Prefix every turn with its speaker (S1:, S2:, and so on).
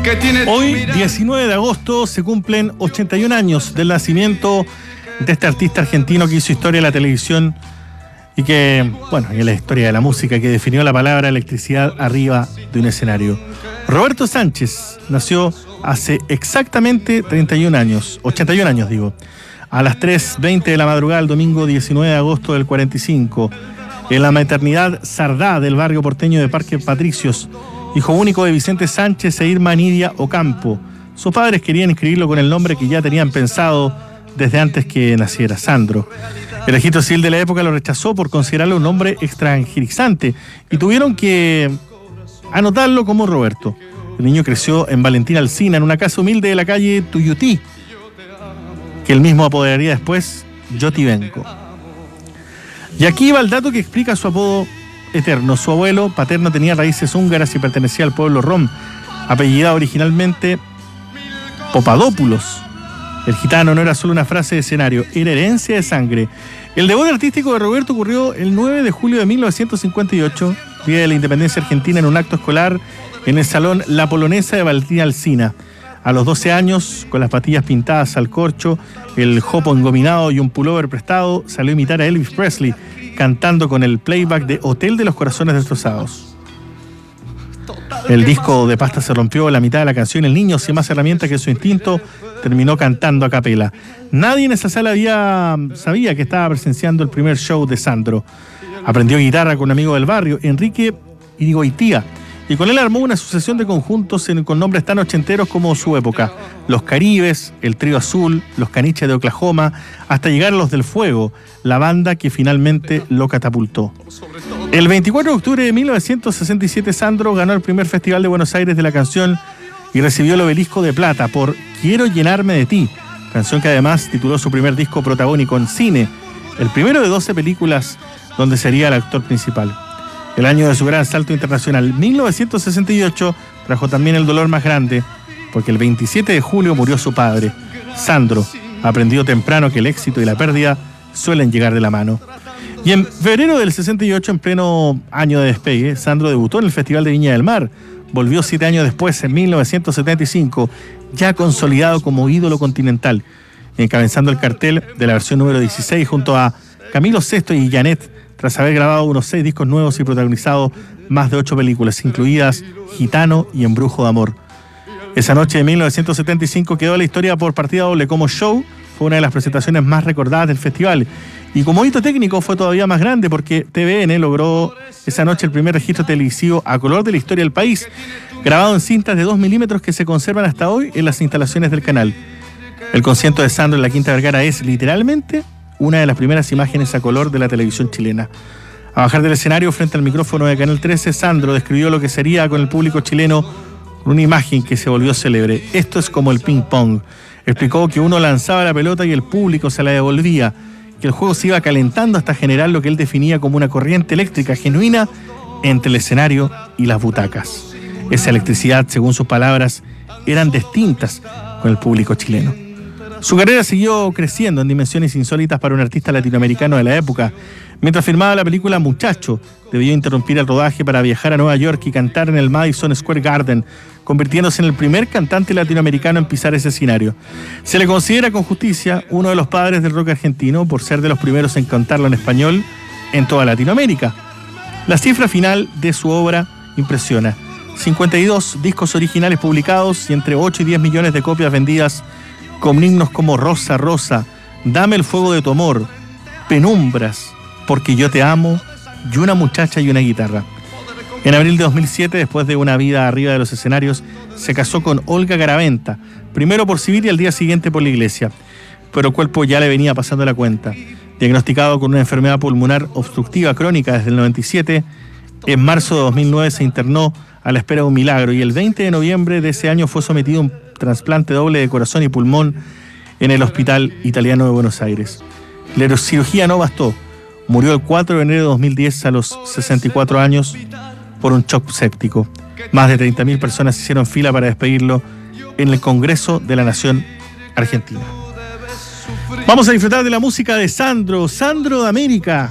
S1: Hoy, 19 de agosto, se cumplen 81 años del nacimiento de este artista argentino que hizo historia en la televisión y que, bueno, en la historia de la música, que definió la palabra electricidad arriba de un escenario. Roberto Sánchez nació hace exactamente 81 años, a las 3:20 de la madrugada del domingo 19 de agosto del 45, en la maternidad Sardá del barrio porteño de Parque Patricios, hijo único de Vicente Sánchez e Irma Nidia Ocampo. Sus padres querían inscribirlo con el nombre que ya tenían pensado desde antes que naciera, Sandro. El registro civil de la época lo rechazó por considerarlo un nombre extranjerizante y tuvieron que anotarlo como Roberto. El niño creció en Valentín Alsina, en una casa humilde de la calle Tuyutí, que él mismo apoderaría después Yotibenco. Y aquí va el dato que explica su apodo eterno. Su abuelo paterno tenía raíces húngaras y pertenecía al pueblo rom, apellidado originalmente Popadopoulos. El gitano no era solo una frase de escenario, era herencia de sangre. El debut artístico de Roberto ocurrió el 9 de julio de 1958, día de la independencia argentina, en un acto escolar en el Salón La Polonesa de Valentín Alsina. A los 12 años, con las patillas pintadas al corcho, el jopo engominado y un pullover prestado, salió a imitar a Elvis Presley, cantando con el playback de Hotel de los Corazones Destrozados. El disco de pasta se rompió a la mitad de la canción. El niño, sin más herramientas que su instinto, terminó cantando a capela. Nadie en esa sala sabía que estaba presenciando el primer show de Sandro. Aprendió guitarra con un amigo del barrio, Enrique Irigoitía, y con él armó una sucesión de conjuntos con nombres tan ochenteros como su época: Los Caribes, el Trío Azul, Los Caniches de Oklahoma, hasta llegar a Los del Fuego, la banda que finalmente lo catapultó. El 24 de octubre de 1967, Sandro ganó el primer Festival de Buenos Aires de la canción y recibió el Obelisco de Plata por Quiero llenarme de ti, canción que además tituló su primer disco protagónico en cine, el primero de 12 películas donde sería el actor principal. El año de su gran salto internacional, 1968, trajo también el dolor más grande, porque el 27 de julio murió su padre. Sandro aprendió temprano que el éxito y la pérdida suelen llegar de la mano. Y en febrero del 68, en pleno año de despegue, Sandro debutó en el Festival de Viña del Mar. Volvió 7 años después, en 1975, ya consolidado como ídolo continental, encabezando el cartel de la versión número 16 junto a Camilo VI y Janet, tras haber grabado unos 6 discos nuevos y protagonizado más de 8 películas, incluidas Gitano y Embrujo de Amor. Esa noche de 1975 quedó la historia por partida doble. Como show, fue una de las presentaciones más recordadas del festival. Y como hito técnico fue todavía más grande, porque TVN logró esa noche el primer registro televisivo a color de la historia del país, grabado en cintas de 2 milímetros que se conservan hasta hoy en las instalaciones del canal. El concierto de Sandro en la Quinta Vergara es literalmente una de las primeras imágenes a color de la televisión chilena. A bajar del escenario frente al micrófono de Canal 13, Sandro describió lo que sería con el público chileno con una imagen que se volvió célebre. Esto es como el ping-pong. Explicó que uno lanzaba la pelota y el público se la devolvía, que el juego se iba calentando hasta generar lo que él definía como una corriente eléctrica genuina entre el escenario y las butacas. Esa electricidad, según sus palabras, eran distintas con el público chileno. Su carrera siguió creciendo en dimensiones insólitas para un artista latinoamericano de la época. Mientras filmaba la película Muchacho, debió interrumpir el rodaje para viajar a Nueva York y cantar en el Madison Square Garden, convirtiéndose en el primer cantante latinoamericano en pisar ese escenario. Se le considera con justicia uno de los padres del rock argentino por ser de los primeros en cantarlo en español en toda Latinoamérica. La cifra final de su obra impresiona: 52 discos originales publicados y entre 8 y 10 millones de copias vendidas, con himnos como Rosa, Rosa, Dame el fuego de tu amor, Penumbras, Porque yo te amo, y Una muchacha y una guitarra. En abril de 2007, después de una vida arriba de los escenarios, se casó con Olga Garaventa, primero por civil y al día siguiente por la iglesia, pero el cuerpo ya le venía pasando la cuenta. Diagnosticado con una enfermedad pulmonar obstructiva crónica desde el 97, en marzo de 2009 se internó a la espera de un milagro y el 20 de noviembre de ese año fue sometido a un trasplante doble de corazón y pulmón en el Hospital Italiano de Buenos Aires. La cirugía no bastó. Murió el 4 de enero de 2010 a los 64 años por un shock séptico. Más de 30.000 personas hicieron fila para despedirlo en el Congreso de la Nación Argentina. Vamos a disfrutar de la música de Sandro de América.